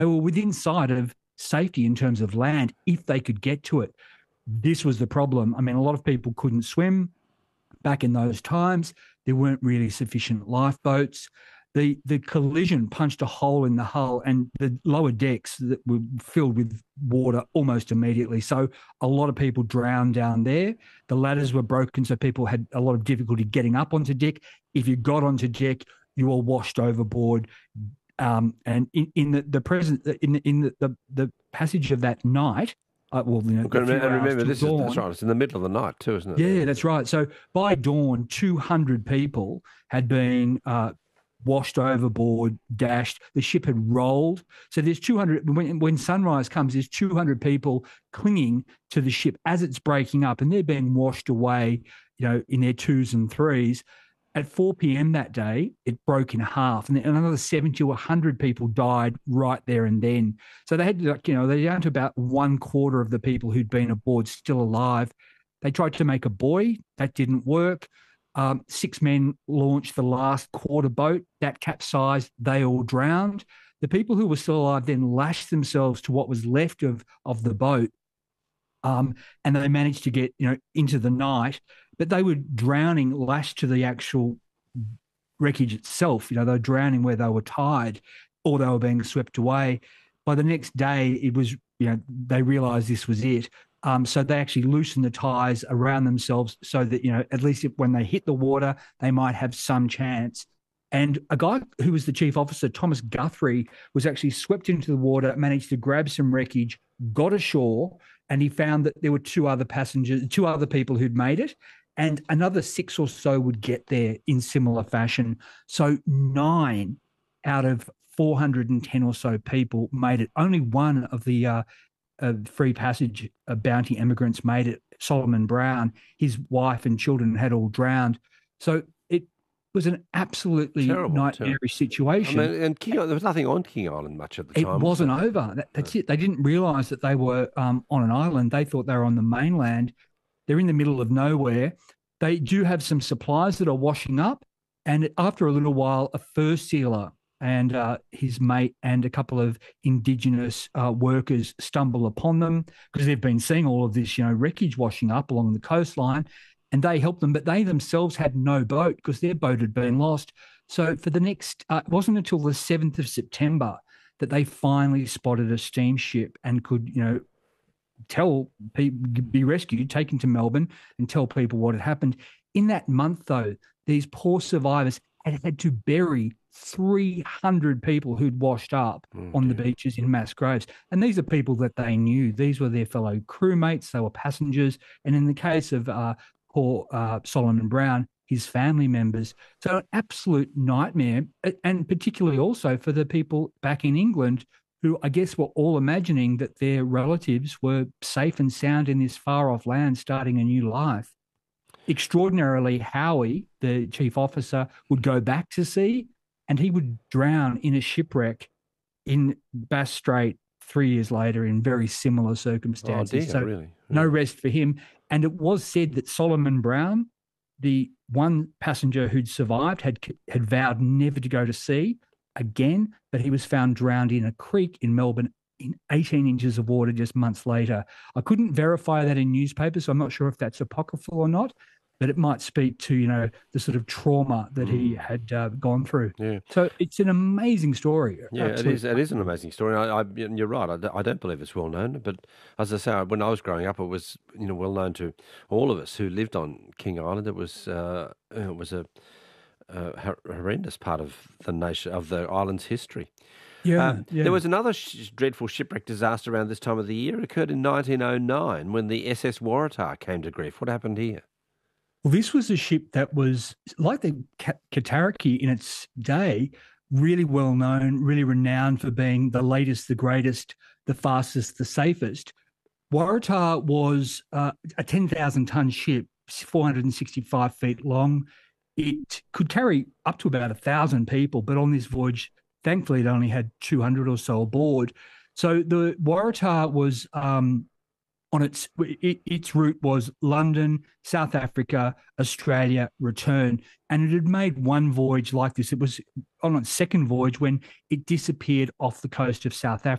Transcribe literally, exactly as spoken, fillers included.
They were within sight of safety in terms of land if they could get to it. This was the problem. I mean, a lot of people couldn't swim back in those times. There weren't really sufficient lifeboats. The the collision punched a hole in the hull, and the lower decks that were filled with water almost immediately. So a lot of people drowned down there. The ladders were broken, so people had a lot of difficulty getting up onto deck. If you got onto deck, you were washed overboard. Um, and in, in the, the present in in the, the, the passage of that night, uh, well, you know, and remember, this dawn, is that's right. It's in the middle of the night too, isn't it? Yeah, that's right. So by dawn, two hundred people had been uh, washed overboard, dashed. The ship had rolled. So there's two hundred, when, when sunrise comes, there's two hundred people clinging to the ship as it's breaking up, and they're being washed away, you know, in their twos and threes. At four p.m. that day, it broke in half, and another seventy or one hundred people died right there and then. So they had, like, you know, they're down to about one quarter of the people who'd been aboard still alive. They tried to make a buoy. That didn't work. Um, six men launched the last quarter boat. That capsized. They all drowned. The people who were still alive then lashed themselves to what was left of, of the boat, um, and they managed to get, you know, into the night. But they were drowning lashed to the actual wreckage itself. You know, they were drowning where they were tied, or they were being swept away. By the next day, it was, you know, they realised this was it. Um, so they actually loosened the ties around themselves so that, you know, at least if, when they hit the water, they might have some chance. And a guy who was the chief officer, Thomas Guthrie, was actually swept into the water, managed to grab some wreckage, got ashore, and he found that there were two other passengers, two other people who'd made it, and another six or so would get there in similar fashion. So nine out of four hundred ten or so people made it. Only one of the uh, uh, free passage uh, bounty immigrants made it, Solomon Brown. His wife and children had all drowned. So it was an absolutely terrible, nightmare terrible. situation. I mean, and King, there was nothing on King Island much at the it time. It wasn't was it? over. That, that's it. They didn't realise that they were um, on an island. They thought they were on the mainland. They're in the middle of nowhere. They do have some supplies that are washing up. And after a little while, a fur sealer and uh, his mate and a couple of Indigenous uh, workers stumble upon them because they've been seeing all of this, you know, wreckage washing up along the coastline, and they help them. But they themselves had no boat because their boat had been lost. So for the next, uh, it wasn't until the seventh of September that they finally spotted a steamship and could, you know, tell people, be rescued, taken to Melbourne, and tell people what had happened. In that month, though, these poor survivors had had to bury three hundred people who'd washed up oh, on dear. the beaches in mass graves. And these are people that they knew. These were their fellow crewmates. They were passengers. And in the case of uh, poor uh, Solomon Brown, his family members. So an absolute nightmare, and particularly also for the people back in England who I guess were all imagining that their relatives were safe and sound in this far-off land starting a new life. Extraordinarily, Howie, the chief officer, would go back to sea and he would drown in a shipwreck in Bass Strait three years later in very similar circumstances. Oh, dear, so really? really? No rest for him. And it was said that Solomon Brown, the one passenger who'd survived, had had vowed never to go to sea again, but he was found drowned in a creek in Melbourne in eighteen inches of water just months later. I couldn't verify that in newspapers, so I'm not sure if that's apocryphal or not, but it might speak to, you know, the sort of trauma that mm. he had uh, gone through. Yeah. So it's an amazing story. Yeah, Absolutely. it is. It is an amazing story. I, I, you're right. I, I don't believe it's well known, but as I say, when I was growing up, it was, you know, well known to all of us who lived on King Island. It was uh, it was a Uh, horrendous part of the nation of the island's history. Yeah, um, yeah. There was another sh- dreadful shipwreck disaster around this time of the year. It occurred in nineteen oh nine when the S S Waratah came to grief. What happened here? Well, this was a ship that was like the Katariki in its day, really well known, really renowned for being the latest, the greatest, the fastest, the safest. Waratah was uh, a ten thousand ton ship, four hundred sixty-five feet long. It could carry up to about one thousand people, but on this voyage, thankfully, it only had two hundred or so aboard. So the Waratah was um, on its it, its route was London, South Africa, Australia, return, and it had made one voyage like this. It was on its second voyage when it disappeared off the coast of South Africa.